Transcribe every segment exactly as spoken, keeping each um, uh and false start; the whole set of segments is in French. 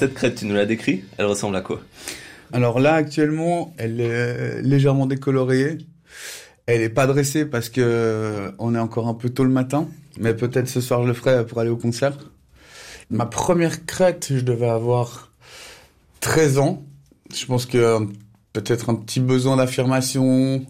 cette crête, tu nous la décris, elle ressemble à quoi? Alors là, actuellement, elle est légèrement décolorée. Elle est pas dressée parce que on est encore un peu tôt le matin. Mais peut-être ce soir, je le ferai pour aller au concert. Ma première crête, je devais avoir treize ans. Je pense que peut-être un petit besoin d'affirmation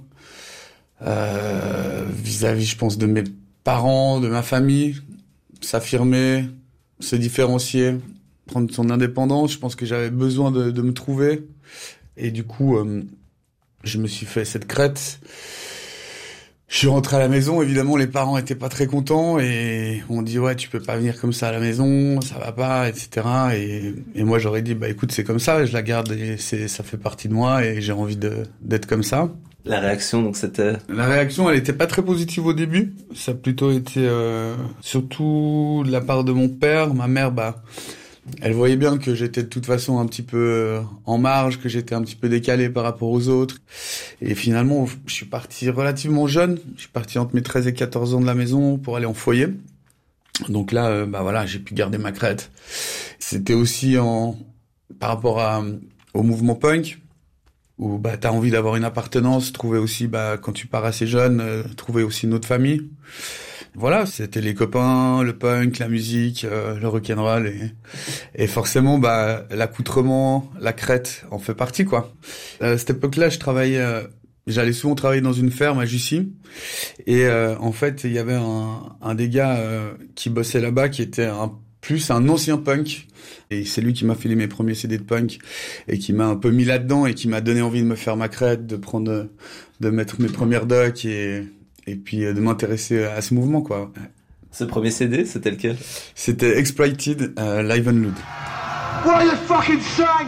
euh, vis-à-vis, je pense, de mes parents, de ma famille. S'affirmer, se différencier, prendre son indépendance. Je pense que j'avais besoin de, de me trouver. Et du coup, euh, je me suis fait cette crête. Je suis rentré à la maison, évidemment, les parents étaient pas très contents et on dit ouais, tu peux pas venir comme ça à la maison, ça va pas, et cetera. Et, et moi, j'aurais dit bah écoute, c'est comme ça, je la garde et c'est, ça fait partie de moi et j'ai envie de d'être comme ça. La réaction, donc c'était... La réaction, elle était pas très positive au début. Ça a plutôt été euh, surtout de la part de mon père, ma mère, bah. Elle voyait bien que j'étais de toute façon un petit peu en marge, que j'étais un petit peu décalé par rapport aux autres. Et finalement, je suis parti relativement jeune. Je suis parti entre mes treize et quatorze ans de la maison pour aller en foyer. Donc là, euh, bah voilà, j'ai pu garder ma crête. C'était aussi en par rapport à, au mouvement punk, où bah t'as envie d'avoir une appartenance, trouver aussi, bah quand tu pars assez jeune, euh, trouver aussi une autre famille. Voilà, c'était les copains, le punk, la musique, euh, le rock'n'roll et, et forcément, bah, l'accoutrement, la crête en fait partie, quoi. À cette époque-là, je travaillais, euh, j'allais souvent travailler dans une ferme à Jussy et euh, en fait, il y avait un, un des gars euh, qui bossait là-bas qui était un plus un ancien punk et c'est lui qui m'a filé mes premiers C D de punk et qui m'a un peu mis là-dedans et qui m'a donné envie de me faire ma crête, de prendre, de mettre mes premières docks et et puis de m'intéresser à ce mouvement, quoi. Ce premier C D, c'était lequel? C'était Exploited, euh, Live and Loud. What are you fucking saying?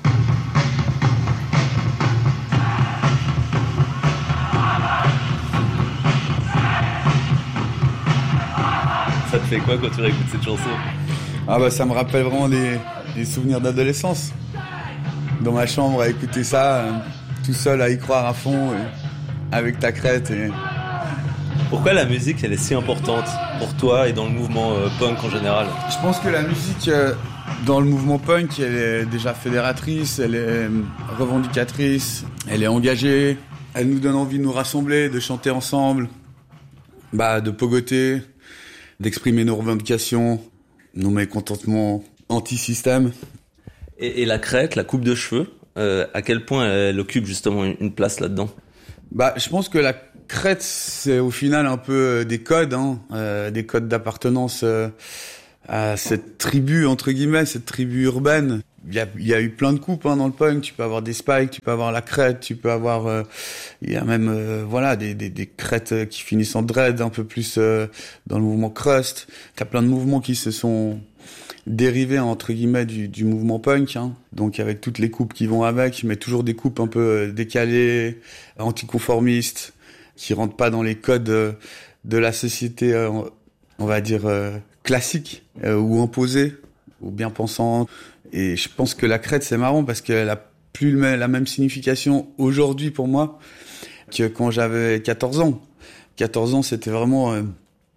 Ça te fait quoi quand tu réécoutes cette chanson? Ah bah ça me rappelle vraiment des, des souvenirs d'adolescence. Dans ma chambre à écouter ça, euh, tout seul à y croire à fond, et, avec ta crête et... Pourquoi la musique, elle est si importante pour toi et dans le mouvement euh, punk en général? Je pense que la musique, euh, dans le mouvement punk, elle est déjà fédératrice, elle est euh, revendicatrice, elle est engagée, elle nous donne envie de nous rassembler, de chanter ensemble, bah, de pogoter, d'exprimer nos revendications, nos mécontentements anti-système. Et, et la crête, la coupe de cheveux, euh, à quel point elle occupe justement une place là-dedans? Bah, je pense que la crête, c'est au final un peu des codes, hein, euh, des codes d'appartenance euh, à cette tribu, entre guillemets, cette tribu urbaine. Il y a, il y a eu plein de coupes hein, dans le punk. Tu peux avoir des spikes, tu peux avoir la crête, tu peux avoir... Euh, il y a même euh, voilà des, des, des crêtes qui finissent en dread, un peu plus euh, dans le mouvement crust. T'as plein de mouvements qui se sont dérivés, entre guillemets, du, du mouvement punk. Hein. Donc avec toutes les coupes qui vont avec, mais toujours des coupes un peu décalées, anticonformistes, qui rentrent pas dans les codes euh, de la société, euh, on va dire, euh, classique, euh, ou imposée, ou bien pensante. Et je pense que la crête, c'est marrant parce qu'elle a plus le même, la même signification aujourd'hui pour moi que quand j'avais quatorze ans. quatorze ans, c'était vraiment euh,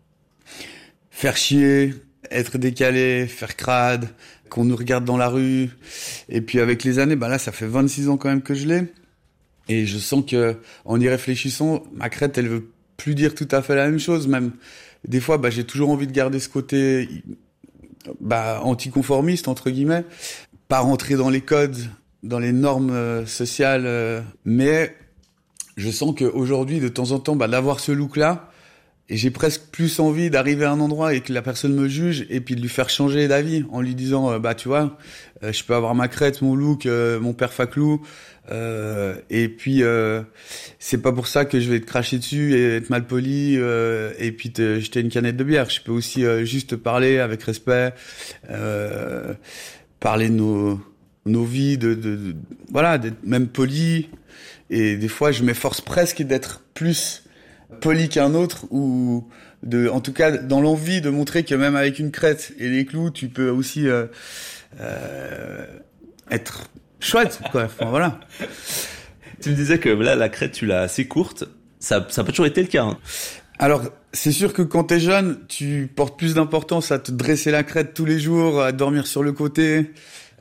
faire chier, être décalé, faire crade, qu'on nous regarde dans la rue. Et puis avec les années, bah là, ça fait vingt-six ans quand même que je l'ai. Et je sens que, en y réfléchissant, ma crête, elle veut plus dire tout à fait la même chose. Même des fois, bah, j'ai toujours envie de garder ce côté, bah, anticonformiste entre guillemets, pas rentrer dans les codes, dans les normes euh, sociales. Euh, mais je sens que aujourd'hui, de temps en temps, bah, d'avoir ce look-là, et j'ai presque plus envie d'arriver à un endroit et que la personne me juge et puis de lui faire changer d'avis en lui disant euh, bah tu vois euh, je peux avoir ma crête, mon look, euh, mon père faclou euh, et puis euh, c'est pas pour ça que je vais te cracher dessus et être mal poli euh, et puis te jeter une canette de bière. Je peux aussi euh, juste te parler avec respect, euh, parler de nos nos vies, de, de, de voilà, d'être même poli. Et des fois je m'efforce presque d'être plus poli qu'un autre, ou de, en tout cas dans l'envie de montrer que même avec une crête et les clous, tu peux aussi euh, euh, être chouette, quoi. Enfin, voilà. Tu me disais que là, la crête, tu l'as assez courte. Ça, ça a pas toujours été le cas. Hein. Alors, c'est sûr que quand t'es jeune, tu portes plus d'importance à te dresser la crête tous les jours, à dormir sur le côté.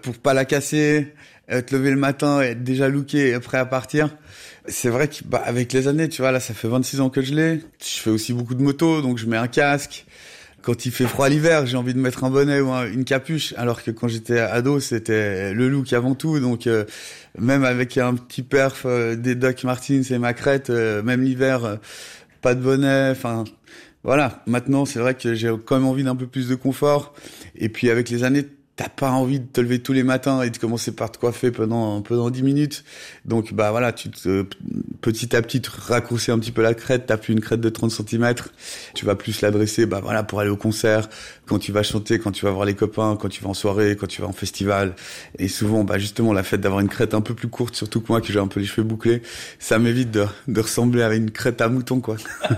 pour pas la casser, euh, te lever le matin, être déjà looké et prêt à partir. C'est vrai que, bah, avec les années, tu vois, là, ça fait vingt-six ans que je l'ai. Je fais aussi beaucoup de moto, donc je mets un casque. Quand il fait froid l'hiver, j'ai envie de mettre un bonnet ou un, une capuche, alors que quand j'étais ado, c'était le look avant tout. Donc, euh, même avec un petit perf, euh, des Doc Martens et ma crête, euh, même l'hiver, euh, pas de bonnet, enfin, voilà. Maintenant, c'est vrai que j'ai quand même envie d'un peu plus de confort. Et puis, avec les années, t'as pas envie de te lever tous les matins et de commencer par te coiffer pendant pendant dix minutes. Donc bah voilà, tu te, petit à petit tu raccourcis un petit peu la crête, t'as plus une crête de trente centimètres, tu vas plus l'adresser bah voilà pour aller au concert, quand tu vas chanter, quand tu vas voir les copains, quand tu vas en soirée, quand tu vas en festival. Et souvent bah justement la fait d'avoir une crête un peu plus courte, surtout que moi que j'ai un peu les cheveux bouclés, ça m'évite de de ressembler à une crête à mouton quoi.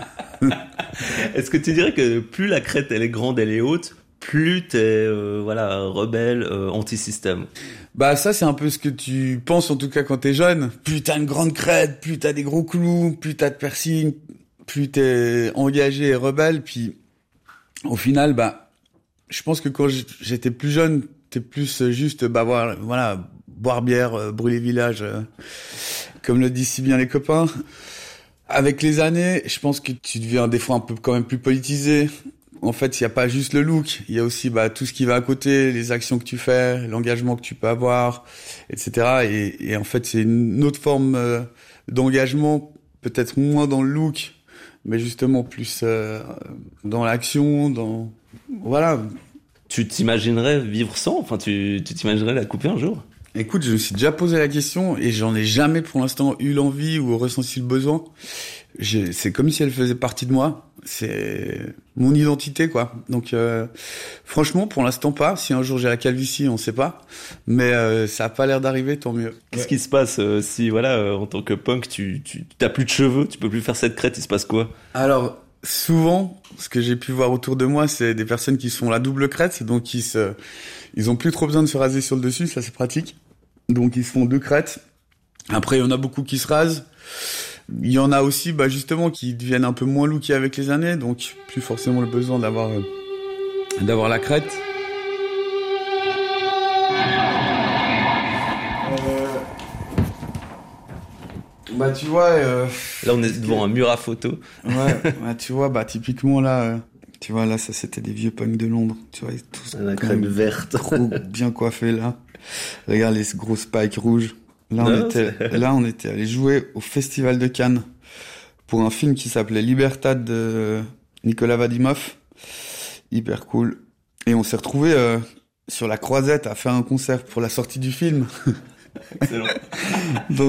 Est-ce que tu dirais que plus la crête elle est grande, elle est haute, plus t'es euh, voilà rebelle, euh, anti-système? Bah ça c'est un peu ce que tu penses en tout cas quand t'es jeune. Plus t'as une grande crête, plus t'as des gros clous, plus t'as de piercing, plus t'es engagé et rebelle. Puis au final bah je pense que quand j'étais plus jeune, t'es plus juste bah voilà, voilà boire bière, euh, brûler village, euh, comme le disent si bien les copains. Avec les années, je pense que tu deviens des fois un peu quand même plus politisé. En fait, il y a pas juste le look, il y a aussi bah tout ce qui va à côté, les actions que tu fais, l'engagement que tu peux avoir, et cetera. Et, et en fait, c'est une autre forme euh, d'engagement, peut-être moins dans le look, mais justement plus euh, dans l'action, dans voilà. Tu t'imaginerais vivre sans? Enfin, tu tu t'imaginerais la couper un jour? Écoute, je me suis déjà posé la question et j'en ai jamais pour l'instant eu l'envie ou ressenti le besoin. J'ai, c'est comme si elle faisait partie de moi. C'est mon identité, quoi. Donc, euh, franchement, pour l'instant pas. Si un jour j'ai la calvitie, on sait pas. Mais euh, ça a pas l'air d'arriver, tant mieux. Qu'est-ce ouais. qui se passe euh, si, voilà, euh, en tant que punk, tu tu t'as plus de cheveux, tu peux plus faire cette crête, il se passe quoi? Alors, souvent, ce que j'ai pu voir autour de moi, c'est des personnes qui se font la double crête, donc qui se, ils ont plus trop besoin de se raser sur le dessus, ça c'est pratique. Donc ils se font deux crêtes. Après, il y en a beaucoup qui se rasent. Il y en a aussi, bah justement, qui deviennent un peu moins lookés avec les années, donc plus forcément le besoin d'avoir euh, d'avoir la crête. Euh... Bah tu vois. Euh... Là, on est devant un mur à photos. Ouais. Bah tu vois, bah typiquement là, euh, tu vois là, ça c'était des vieux punks de Londres. Tu vois, tous la crème verte, trop bien coiffés là. Regarde les gros spikes rouges. Là, on non, était, c'est... là, on était allé jouer au Festival de Cannes pour un film qui s'appelait Libertad de Nicolas Vadimov. Hyper cool. Et on s'est retrouvés euh, sur la Croisette à faire un concert pour la sortie du film. Excellent. Donc,